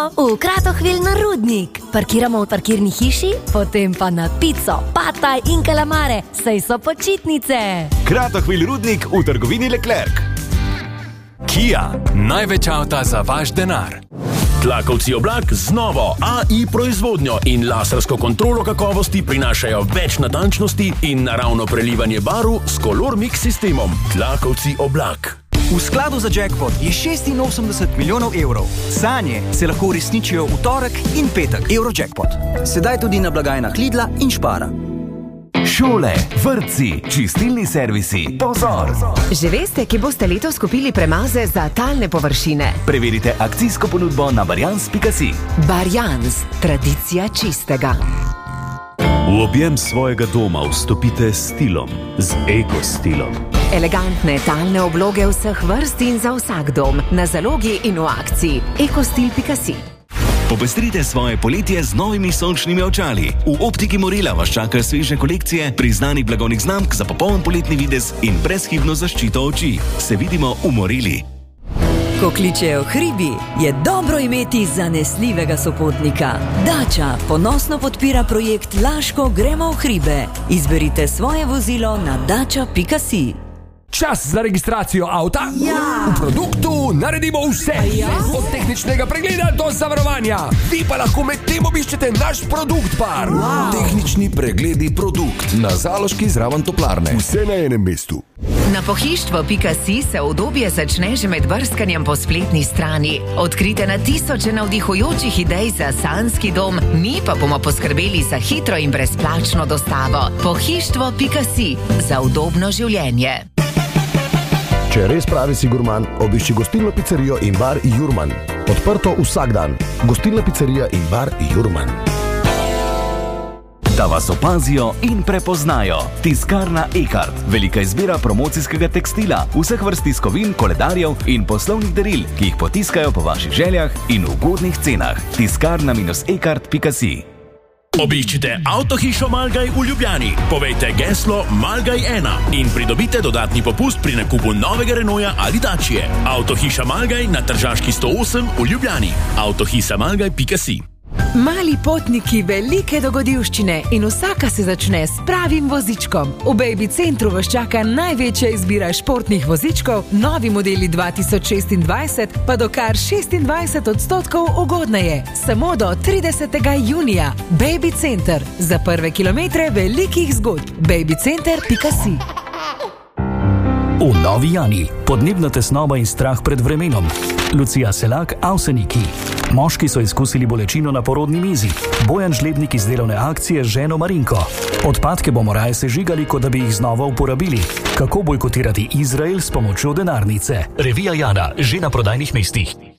v Kratochvíl na Rudnik. Parkiramo v parkirni hiši, potem pa na pico, pataj in kalamare, saj so počitnice. Kratochvíl Rudnik v trgovini Leclerc. Kia, največ avta za vaš denar. Tlakovci Oblak z novo AI proizvodnjo in lasersko kontrolo kakovosti prinašajo več natančnosti in naravno prelivanje barv s Color Mix sistemom. Tlakovci Oblak. V skladu za jackpot je 86 milijonov evrov. Sanje se lahko uresničijo v torek in petek. Eurojackpot. Sedaj tudi na blagajnah Lidla in Spara. Šole, vrtci, čistilni servisi. Pozor! Že veste, ki boste letos kupili premaze za talne površine? Preverite akcijsko ponudbo na barjans.si. Barjans, tradicija čistega. V objem svojega doma vstopite s stilom, z ekostilom. Elegantne talne obloge vseh vrst in za vsak dom, na zalogi in v akciji. ekostil.si. Popestrite svoje poletje z novimi sončnimi očali. V Optiki Morela vas čakajo sveže kolekcije priznanih blagovnih znamk za popoln poletni videz in brezhibno zaščito oči. Se vidimo v Moreli. Ko kličejo hribi, je dobro imeti zanesljivega sopotnika. Dača ponosno podpira projekt Laško gremo v hribe. Izberite svoje vozilo na dača.si. Čas za registracijo avta? Ja! V Produktu naredimo vse. Ja? Od tehničnega pregleda do zavarovanja. Vi pa lahko med tem obiščete naš Produkt bar. Wow. Tehnični pregledi Produkt. Na Zaloški zraven toplarne. Vse na enem mestu. Na pohištvo.si se udobje začne že med brskanjem po spletni strani. Odkrite na tisoče navdihujočih idej za sanjski dom, mi pa bomo poskrbeli za hitro in brezplačno dostavo. Pohištvo.si za udobno življenje. Če res pravi si gurman, obišči gostilno pizzerijo in bar Jurman. Odprto vsak dan. Gostilna pizzerija in bar Jurman. Da vas opazijo in prepoznajo. Tiskarna Ekart. Velika izbira promocijskega tekstila, vseh vrst tiskovin, koledarjev in poslovnih daril, ki jih potiskajo po vaših željah in ugodnih cenah. Tiskarna-ekart.si. Obiščite Avtohišo Malgaj v Ljubljani. Povejte geslo Malgaj 1 in pridobite dodatni popust pri nakupu novega Renaulta ali Dacie. Avtohiša Malgaj na Tržaški 108 v Ljubljani. Avtohisamalgaj.si. Mali potniki velike dogodivščine in vsaka se začne s pravim vozičkom. V Baby Centru vas čaka največja izbira športnih vozičkov, novi modeli 2026 pa do kar 26% ugodneje. Samo do 30. junija. Baby Center. Za prve kilometre velikih zgodb. babycenter.si. V Novi Jani. Podnebna tesnoba in strah pred vremenom. Lucija Selak, Avseniki. Moški so izkusili bolečino na porodni mizi. Bojan Žlebnik iz delovne akcije z ženo Marinko. Odpadke bomo raje sežigali, kot da bi jih znova uporabili. Kako bojkotirati Izrael s pomočjo denarnice? Revija Jana, že na prodajnih mestih.